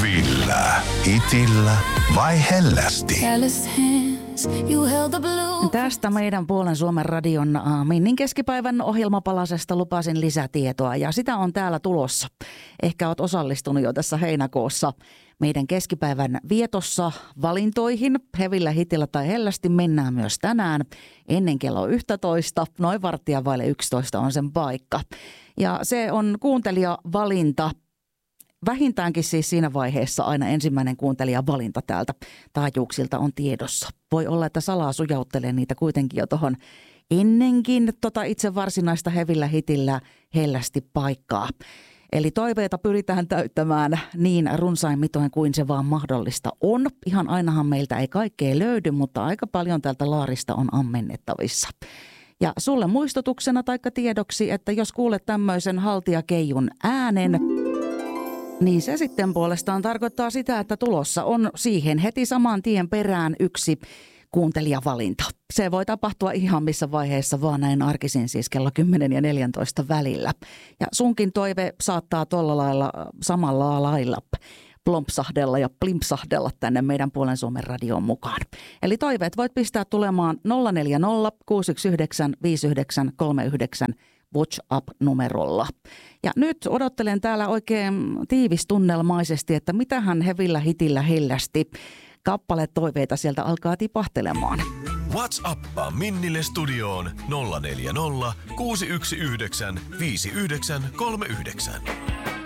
Villä, hitillä vai hellästi? Tästä meidän puolen Suomen radion Minnin keskipäivän ohjelmapalasesta lupasin lisätietoa ja sitä on täällä tulossa. Ehkä olet osallistunut jo tässä heinäkuussa meidän keskipäivän vietossa valintoihin. Hevillä, hitillä tai hellästi mennään myös tänään ennen kello 11. Noin 10:15 on sen paikka. Ja se on kuuntelijavalinta. Vähintäänkin siis siinä vaiheessa aina ensimmäinen kuuntelijavalinta täältä taajuuksilta on tiedossa. Voi olla, että salaa sujauttelee niitä kuitenkin jo tuohon ennenkin itse varsinaista hevillä, hitillä, hellästi paikkaa. Eli toiveita pyritään täyttämään niin runsain mitoin kuin se vaan mahdollista on. Ihan ainahan meiltä ei kaikkea löydy, mutta aika paljon täältä laarista on ammennettavissa. Ja sulle muistutuksena taikka tiedoksi, että jos kuulet tämmöisen haltijakeijun äänen, niin se sitten puolestaan tarkoittaa sitä, että tulossa on siihen heti saman tien perään yksi kuuntelijavalinta. Se voi tapahtua ihan missä vaiheessa vaan näin arkisin, siis kello 10 ja 14 välillä. Ja sunkin toive saattaa tuolla lailla samalla lailla plompsahdella ja plimpsahdella tänne meidän puolen Suomen radioon mukaan. Eli toiveet voit pistää tulemaan 040 619 5939 WhatsApp-numerolla. Ja nyt odottelen täällä oikein tiivistunnelmaisesti, että mitähän hevillä, hitillä, hellästi kappaletoiveita sieltä alkaa tipahtelemaan. WhatsAppaa Minnille studioon 040 619 5939.